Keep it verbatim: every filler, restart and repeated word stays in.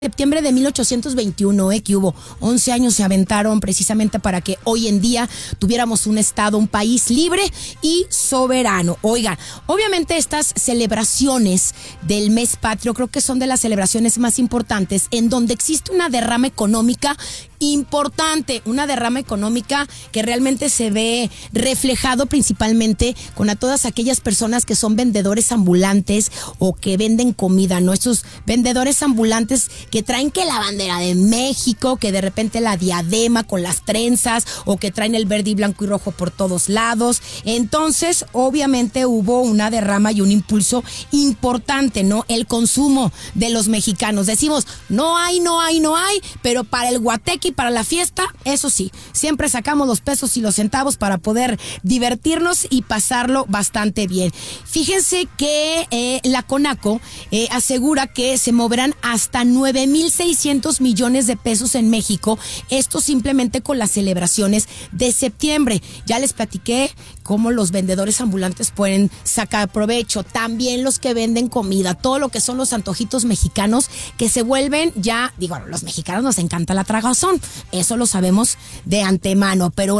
Septiembre de mil ochocientos veintiuno, eh, que hubo once años se aventaron precisamente para que hoy en día tuviéramos un estado, un país libre y soberano. Oigan, obviamente estas celebraciones del mes patrio creo que son de las celebraciones más importantes en donde existe una derrama económica importante, una derrama económica que realmente se ve reflejado principalmente con a todas aquellas personas que son vendedores ambulantes o que venden comida, ¿no? Estos vendedores ambulantes que traen que la bandera de México, que de repente la diadema con las trenzas o que traen el verde y blanco y rojo por todos lados. Entonces, obviamente hubo una derrama y un impulso importante, ¿no? El consumo de los mexicanos. Decimos, no hay, no hay, no hay, pero para el guateque y para la fiesta, eso sí, siempre sacamos los pesos y los centavos para poder divertirnos y pasarlo bastante bien. Fíjense que eh, la CONACO eh, asegura que se moverán hasta nueve mil seiscientos millones de pesos en México, esto simplemente con las celebraciones de septiembre. Ya les platiqué cómo los vendedores ambulantes pueden sacar provecho, también los que venden comida, todo lo que son los antojitos mexicanos que se vuelven ya, digo, los mexicanos nos encanta la tragazón, eso lo sabemos de antemano, pero